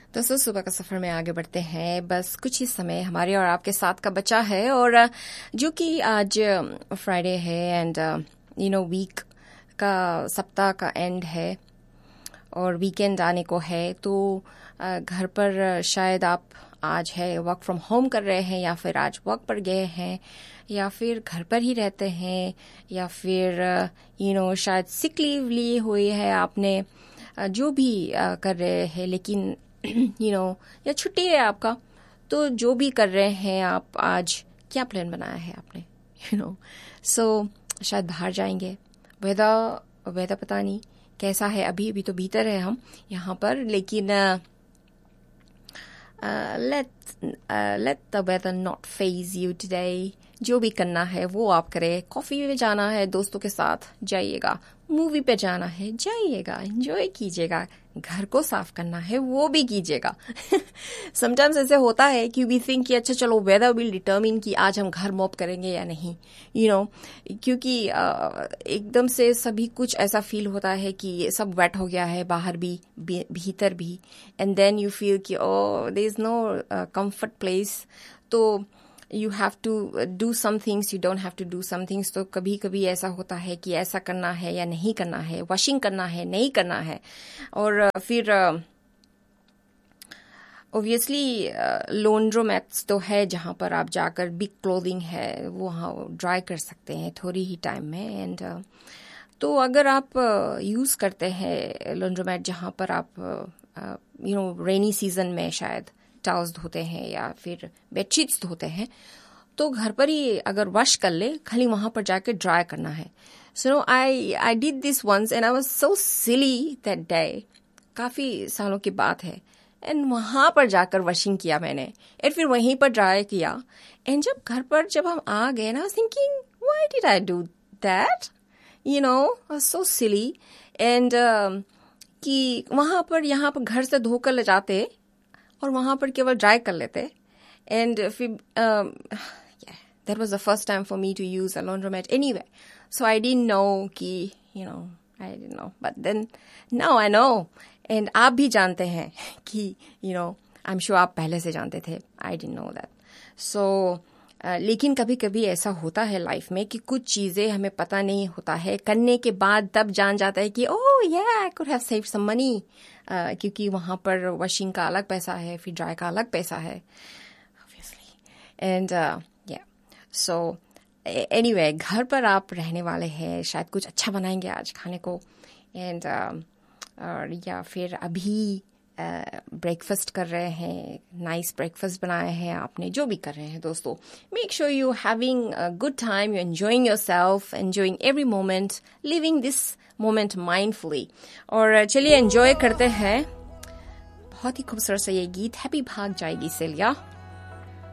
दोस्तों सुबह का सफर में आगे बढ़ते हैं। बस कुछ ही समय हमारे और आपके साथ का बचा है और जो कि आज फ्राइडे है एंड वीक का सप्ताह का एंड है और वीकेंड आने को है। तो घर पर शायद आप आज है वर्क फ्रॉम होम कर रहे हैं या फिर आज वर्क पर गए हैं या फिर घर पर ही रहते हैं या फिर शायद सिक लीव लिए हुई है आपने, जो भी कर रहे हैं, लेकिन या छुट्टी है आपका। तो जो भी कर रहे हैं आप, आज क्या प्लान बनाया है आपने? सो शायद बाहर जाएंगे। वेदर पता नहीं कैसा है, अभी तो भीतर है हम यहाँ पर, लेकिन let the weather not phase you today। जो भी करना है वो आप करें। कॉफी में जाना है दोस्तों के साथ जाइएगा, मूवी पे जाना है जाइएगा, एंजॉय कीजिएगा, घर को साफ करना है वो भी कीजिएगा। समटाइम्स ऐसे होता है कि वी थिंक कि अच्छा चलो वेदर विल डिटर्मिन कि आज हम घर मॉप करेंगे या नहीं, क्योंकि एकदम से सभी कुछ ऐसा फील होता है कि सब वेट हो गया है, बाहर भी भीतर भी, एंड देन यू फील कि oh there is no comfort place. तो you have to do some things, you don't have to do some things। तो कभी कभी ऐसा होता है कि ऐसा करना है या नहीं करना है, वॉशिंग करना है नहीं करना है। और फिर ऑब्वियसली लॉन्ड्रोमैट्स तो है जहाँ पर आप जाकर बिग क्लोथिंग है वो वहाँ ड्राई कर सकते हैं थोड़ी ही टाइम में। एंड तो अगर आप यूज़ करते हैं लॉन्ड्रोमैट जहाँ पर आप रेनी सीजन में शायद टॉवल्स धोते हैं या फिर बेडशीट्स धोते हैं, तो घर पर ही अगर वॉश कर ले, खाली वहां पर जाके ड्राई करना है। सो I did this once and I was so silly that day. काफी सालों की बात है। एंड वहां पर जाकर वॉशिंग किया मैंने एंड फिर वहीं पर ड्राई किया। एंड जब हम आ गए ना, thinking why did I do that, so silly. And कि वहां पर यहाँ पर घर से धोकर ले जाते और वहां पर केवल ड्राई कर लेते। एंड फिर that was the first time for me to use a laundromat anyway. So I didn't know कि I didn't know, but then now I know. And आप भी जानते हैं कि आई एम श्योर आप पहले से जानते थे, आई डिडंट नो दैट। सो लेकिन कभी कभी ऐसा होता है लाइफ में कि कुछ चीजें हमें पता नहीं होता है, करने के बाद तब जान जाता है कि ओह या I could have saved some money, क्योंकि वहां पर वॉशिंग का अलग पैसा है, फिर ड्राई का अलग पैसा है ऑब्वियसली। एंड सो एनीवे, घर पर आप रहने वाले हैं, शायद कुछ अच्छा बनाएंगे आज खाने को। एंड या फिर अभी ब्रेकफास्ट कर रहे हैं, नाइस ब्रेकफास्ट बनाए हैं आपने, जो भी कर रहे हैं दोस्तों, make sure you having a good time, you enjoying yourself, enjoying every moment, living this moment mindfully. और चलिए एंजॉय करते हैं। बहुत ही खूबसूरत सा ये गीत, हैप्पी भाग जाएगी सेलिया।